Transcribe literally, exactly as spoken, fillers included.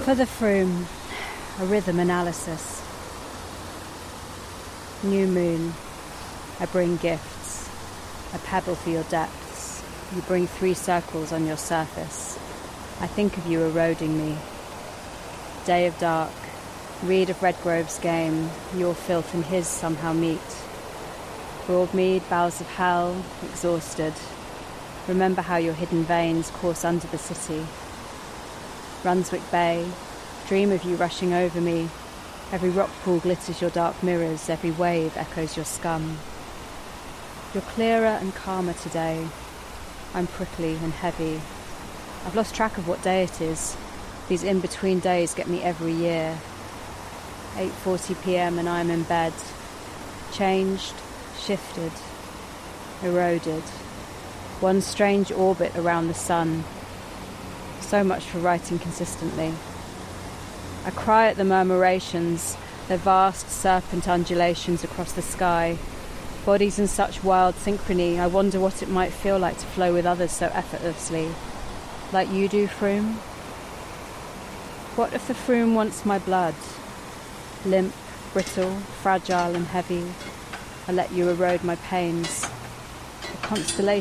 For the Froom, a rhythm analysis. New moon, I bring gifts, a pebble for your depths. You bring three circles on your surface. I think of you eroding me. Day of dark, reed of Redgrove's game, your filth and his somehow meet. Broadmead, bowels of hell, exhausted. Remember how your hidden veins course under the city. Brunswick Bay, dream of you rushing over me. Every rock pool glitters your dark mirrors, every wave echoes your scum. You're clearer and calmer today. I'm prickly and heavy. I've lost track of what day it is. These in-between days get me every year. eight forty p.m. and I'm in bed. Changed, shifted, eroded. One strange orbit around the sun. So much for writing consistently. I cry at the murmurations, their vast serpent undulations across the sky. Bodies in such wild synchrony, I wonder what it might feel like to flow with others so effortlessly. Like you do, Froom? What if the Froom wants my blood? Limp, brittle, fragile and heavy, I let you erode my pains. A constellation